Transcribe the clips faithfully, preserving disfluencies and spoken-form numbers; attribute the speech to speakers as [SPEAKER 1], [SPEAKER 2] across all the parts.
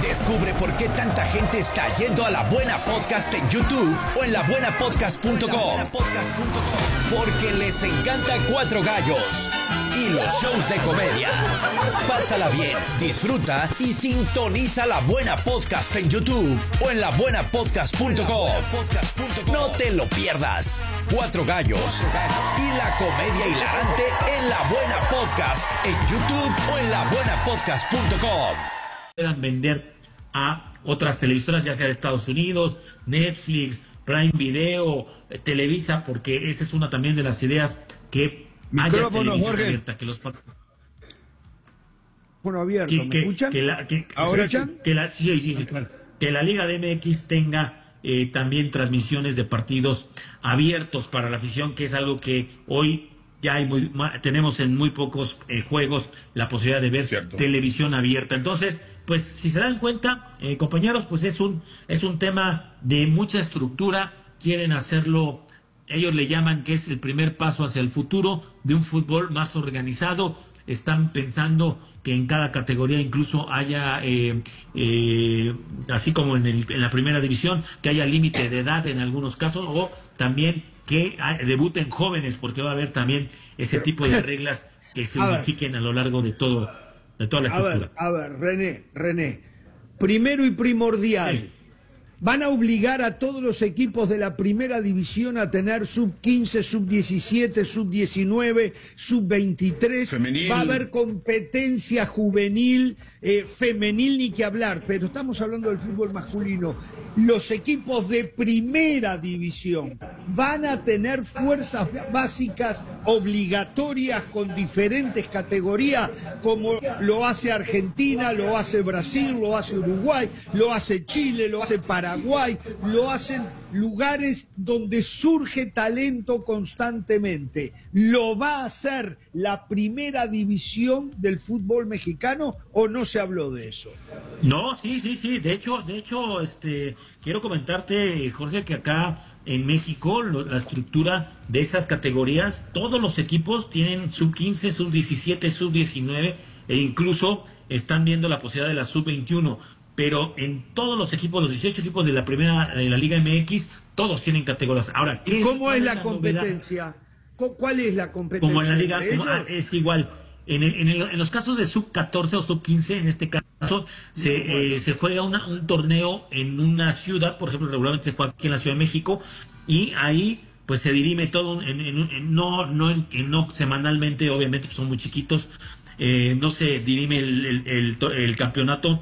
[SPEAKER 1] Descubre por qué tanta gente está yendo a La Buena Podcast en YouTube o en la buena podcast punto com. Porque les encanta Cuatro Gallos y los shows de comedia. Pásala bien, disfruta y sintoniza La Buena Podcast en YouTube o en la buena podcast punto com. No te lo pierdas. Cuatro Gallos y la comedia hilarante en La Buena Podcast en YouTube o en la buena podcast punto com.
[SPEAKER 2] Puedan vender a otras televisoras, ya sea de Estados Unidos, Netflix, Prime Video, eh, Televisa, porque esa es una también de las ideas que haya televisión Jorge. abierta, que los
[SPEAKER 3] bueno abierto,
[SPEAKER 2] que,
[SPEAKER 3] ¿me
[SPEAKER 2] que,
[SPEAKER 3] escuchan?
[SPEAKER 2] Que la, que,
[SPEAKER 3] ¿Ahora
[SPEAKER 2] que, que la, sí, sí, sí, claro. Que la Liga de M X tenga eh, también transmisiones de partidos abiertos para la afición, que es algo que hoy ya hay muy, tenemos en muy pocos eh, juegos la posibilidad de ver Cierto. televisión abierta. Entonces, pues si se dan cuenta, eh, compañeros, pues es un es un tema de mucha estructura. Quieren hacerlo, ellos le llaman que es el primer paso hacia el futuro de un fútbol más organizado. Están pensando que en cada categoría incluso haya, eh, eh, así como en, el, en la primera división, que haya límite de edad en algunos casos, o también que debuten jóvenes, porque va a haber también ese tipo de reglas que se unifiquen a lo largo de todo, de toda la estructura.
[SPEAKER 3] A ver, a ver, René, René, primero y primordial, sí. Van a obligar a todos los equipos de la primera división a tener sub quince, sub diecisiete, sub diecinueve, sub veintitrés. Femenil. Va a haber competencia juvenil, eh, femenil ni que hablar, pero estamos hablando del fútbol masculino. Los equipos de primera división van a tener fuerzas básicas obligatorias con diferentes categorías, como lo hace Argentina, lo hace Brasil, lo hace Uruguay, lo hace Chile, lo hace Paraguay. Paraguay, lo hacen lugares donde surge talento constantemente. ¿Lo va a hacer la primera división del fútbol mexicano o no se habló de eso?
[SPEAKER 2] No, sí, sí, sí. De hecho, de hecho, este, quiero comentarte, Jorge, que acá en México lo, la estructura de esas categorías, todos los equipos tienen sub quince, sub diecisiete, sub diecinueve e incluso están viendo la posibilidad de la sub veintiuno. Pero en todos los equipos, los dieciocho equipos de la primera, de la Liga M X, todos tienen categorías. Ahora, ¿qué
[SPEAKER 3] ¿cómo es, es la, la competencia? Novedad? ¿Cuál es la competencia?
[SPEAKER 2] Como en la Liga, como, ah, es igual. En, el, en, el, en los casos de sub catorce o sub quince, en este caso, se, bueno. eh, se juega una, un torneo en una ciudad, por ejemplo, regularmente se juega aquí en la Ciudad de México, y ahí pues se dirime todo, en, en, en, no, no, en, en, no semanalmente, obviamente, pues son muy chiquitos. Eh, no se dirime el, el, el, el campeonato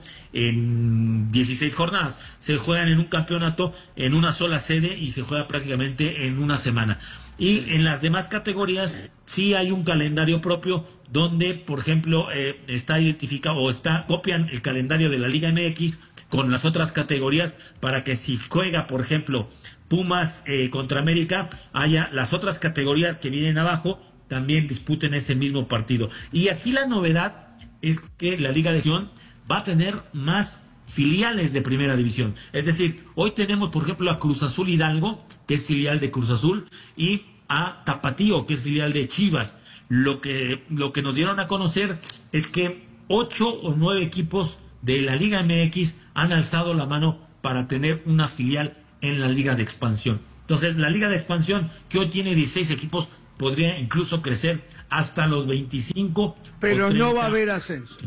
[SPEAKER 2] en dieciséis jornadas, se juegan en un campeonato en una sola sede y se juega prácticamente en una semana. Y en las demás categorías sí hay un calendario propio donde, por ejemplo, eh, está identificado o está copian el calendario de la Liga M X con las otras categorías para que si juega, por ejemplo, Pumas eh, contra América, haya las otras categorías que vienen abajo también disputen ese mismo partido. Y aquí la novedad es que la Liga de División va a tener más filiales de primera división. Es decir, hoy tenemos, por ejemplo, a Cruz Azul Hidalgo, que es filial de Cruz Azul, y a Tapatío, que es filial de Chivas. Lo que, lo que nos dieron a conocer es que ocho o nueve equipos de la Liga M X han alzado la mano para tener una filial en la Liga de Expansión. Entonces, la Liga de Expansión, que hoy tiene dieciséis equipos, podría incluso crecer hasta los veinticinco.
[SPEAKER 3] Pero no va a haber ascenso.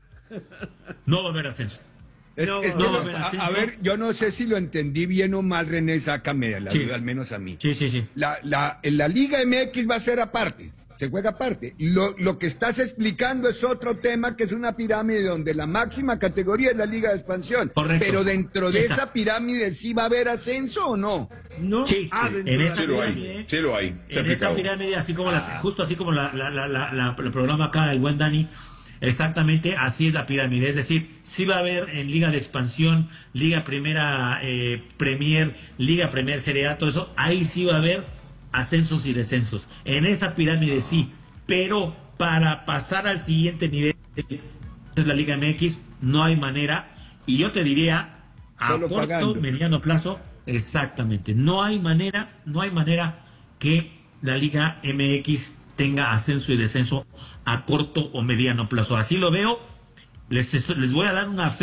[SPEAKER 2] No va a haber ascenso.
[SPEAKER 4] Es,
[SPEAKER 2] no,
[SPEAKER 4] es
[SPEAKER 2] no
[SPEAKER 4] que,
[SPEAKER 2] va a haber ascenso.
[SPEAKER 4] A, a ver, yo no sé si lo entendí bien o mal, René, sácame la
[SPEAKER 2] sí.
[SPEAKER 4] duda, al menos a mí.
[SPEAKER 2] Sí, sí, sí.
[SPEAKER 4] La, la, la Liga M X va a ser aparte, se juega aparte. Lo, lo que estás explicando es otro tema, que es una pirámide donde la máxima categoría es la Liga de Expansión.
[SPEAKER 2] Correcto.
[SPEAKER 4] Pero dentro de
[SPEAKER 2] Esa.
[SPEAKER 4] esa pirámide, ¿sí va a haber ascenso o no?
[SPEAKER 3] No,
[SPEAKER 2] sí,
[SPEAKER 3] ah,
[SPEAKER 2] sí. En esa
[SPEAKER 5] sí lo
[SPEAKER 2] pirámide,
[SPEAKER 5] hay, sí lo hay.
[SPEAKER 2] En esa pirámide, así como la, justo así como la, la, la, la, la, el programa acá, el buen Dani, exactamente así es la pirámide. Es decir, sí va a haber en Liga de Expansión, Liga Primera eh, Premier, Liga Premier Serie A, todo eso, ahí sí va a haber ascensos y descensos. En esa pirámide sí, pero para pasar al siguiente nivel, es la Liga M X, no hay manera, y yo te diría, a
[SPEAKER 4] Solo
[SPEAKER 2] corto,
[SPEAKER 4] pagando.
[SPEAKER 2] mediano plazo, exactamente, no hay manera, no hay manera que la Liga M X tenga ascenso y descenso a corto o mediano plazo. Así lo veo, les, les voy a dar una fe